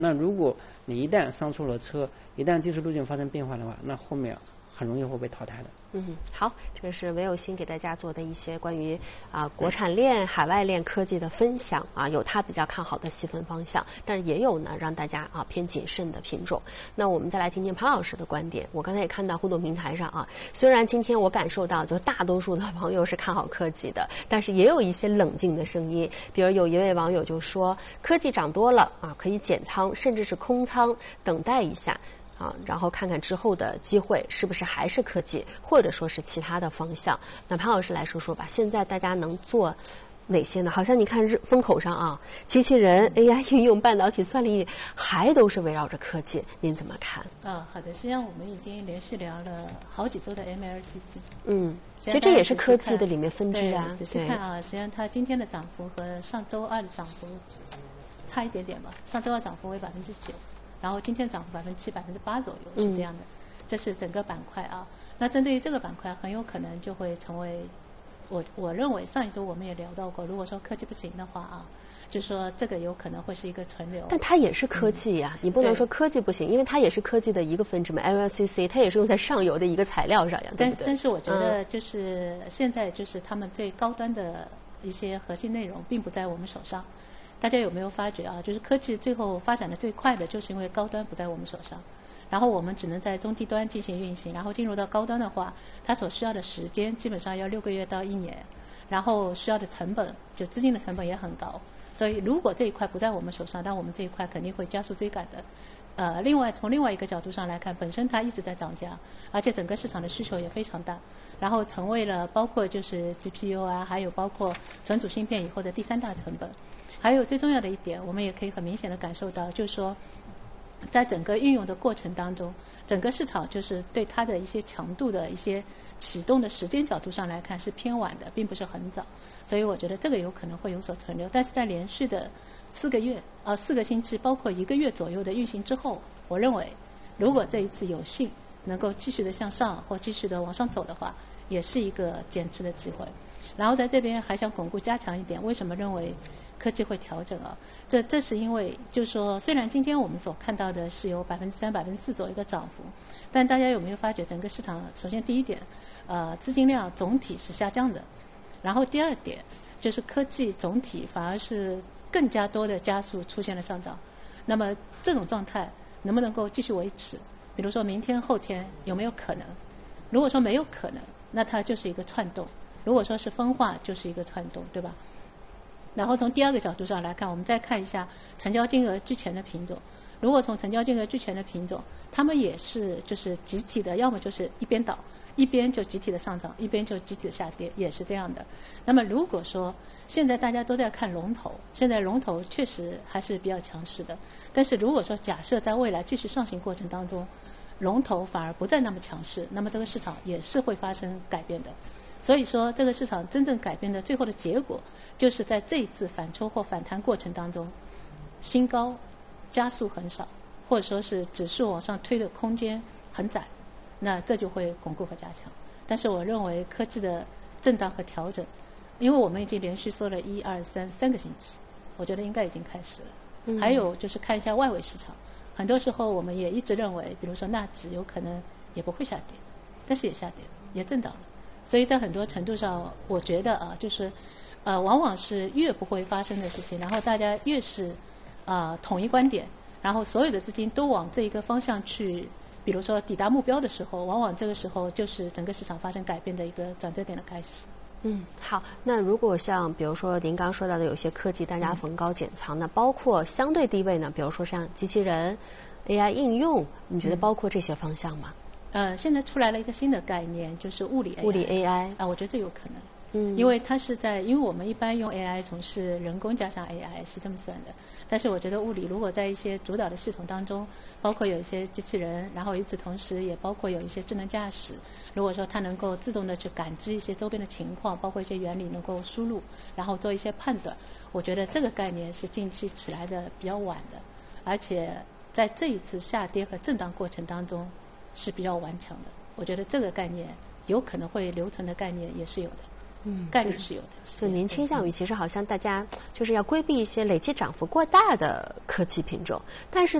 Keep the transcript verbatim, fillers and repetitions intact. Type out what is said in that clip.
那如果你一旦上错了车，一旦技术路径发生变化的话，那后面很容易会被淘汰的。 嗯，好，这是韦有新给大家做的一些关于啊国产链、海外链科技的分享啊，有他比较看好的细分方向，但是也有呢让大家啊偏谨慎的品种。那我们再来听听潘老师的观点。我刚才也看到互动平台上啊，虽然今天我感受到就大多数的朋友是看好科技的，但是也有一些冷静的声音，比如有一位网友就说，科技涨多了啊，可以减仓，甚至是空仓，等待一下。啊，然后看看之后的机会是不是还是科技，或者说是其他的方向。那潘老师来说说吧，现在大家能做哪些呢？好像你看日风口上啊，机器人、A I 应用、半导体、算力，还都是围绕着科技，您怎么看？ 啊，好的，实际上我们已经连续聊了好几周的 M L C C。 嗯，其实这也是科技的里面分支啊。 仔细看啊，实际上它今天的涨幅和上周二的涨幅差一点点吧，上周二涨幅为百分之九。然后今天涨幅百分之七、百分之八左右是这样的，嗯、这是整个板块啊。那针对于这个板块，很有可能就会成为我我认为上一周我们也聊到过，如果说科技不行的话啊，就说这个有可能会是一个存留。 但它也是科技呀、啊，嗯、你不能说科技不行，因为它也是科技的一个分支嘛 ，L L C C 它也是用在上游的一个材料上呀，对不对？ 但但是我觉得就是现在就是他们最高端的一些核心内容并不在我们手上。大家有没有发觉啊？就是科技最后发展的最快的，就是因为高端不在我们手上，然后我们只能在中低端进行运行，然后进入到高端的话，它所需要的时间基本上要六个月到一年，然后需要的成本就资金的成本也很高，所以如果这一块不在我们手上，那我们这一块肯定会加速追赶的。呃，另外从另外一个角度上来看，本身它一直在涨价，而且整个市场的需求也非常大，然后成为了包括就是 G P U 啊，还有包括存储芯片以后的第三大成本。还有最重要的一点，我们也可以很明显的感受到，就是说，在整个运用的过程当中，整个市场就是对它的一些强度的一些启动的时间角度上来看是偏晚的，并不是很早，所以我觉得这个有可能会有所存留。但是在连续的四个月呃四个星期，包括一个月左右的运行之后，我认为如果这一次有幸能够继续的向上或继续的往上走的话，也是一个减持的机会。然后在这边还想巩固加强一点，为什么认为科技会调整啊？这这是因为，就是说，虽然今天我们所看到的是有百分之三、百分之四左右的涨幅，但大家有没有发觉，整个市场首先第一点，呃，资金量总体是下降的，然后第二点就是科技总体反而是更加多的加速出现了上涨。那么这种状态能不能够继续维持？比如说明天、后天有没有可能？如果说没有可能，那它就是一个窜动；如果说是分化，就是一个窜动，对吧？然后从第二个角度上来看，我们再看一下成交金额居前的品种。如果从成交金额居前的品种，它们也是就是集体的，要么就是一边倒，一边就集体的上涨，一边就集体的下跌，也是这样的。那么如果说现在大家都在看龙头，现在龙头确实还是比较强势的，但是如果说假设在未来继续上行过程当中，龙头反而不再那么强势，那么这个市场也是会发生改变的。所以说这个市场真正改变的最后的结果，就是在这一次反抽或反弹过程当中，新高加速很少，或者说是指数往上推的空间很窄，那这就会巩固和加强。但是我认为科技的震荡和调整，因为我们已经连续说了一二三三个星期，我觉得应该已经开始了。嗯、还有就是看一下外围市场，很多时候我们也一直认为，比如说纳指有可能也不会下跌，但是也下跌，也震荡了。所以在很多程度上，我觉得啊，就是，呃，往往是越不会发生的事情，然后大家越是啊、呃、统一观点，然后所有的资金都往这一个方向去，比如说抵达目标的时候，往往这个时候就是整个市场发生改变的一个转折点的开始。 嗯，好。那如果像比如说您刚刚说到的有些科技，大家逢高减仓，那、嗯、包括相对低位呢，比如说像机器人、A I 应用，你觉得包括这些方向吗？ 呃，现在出来了一个新的概念，就是物理 A I。 物理 A I 啊、呃，我觉得这有可能。 嗯， 因为它是在，因为我们一般用 A I 总是人工加上 A I 是这么算的，但是我觉得物理如果在一些主导的系统当中，包括有一些机器人，然后与此同时也包括有一些智能驾驶，如果说它能够自动的去感知一些周边的情况，包括一些原理能够输入，然后做一些判断，我觉得这个概念是近期起来的比较晚的，而且在这一次下跌和震荡过程当中是比较顽强的。我觉得这个概念有可能会留存的概念也是有的。 嗯，概率是有的。 就您倾向于，其实好像大家就是要规避一些累计涨幅过大的科技品种，但是